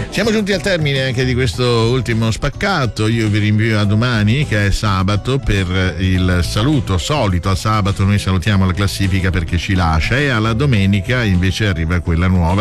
Siamo giunti al termine anche di questo ultimo spaccato. Io vi rinvio a domani, che è sabato, per il saluto solito. Al sabato noi salutiamo la classifica perché ci lascia, e alla domenica invece arriva quella nuova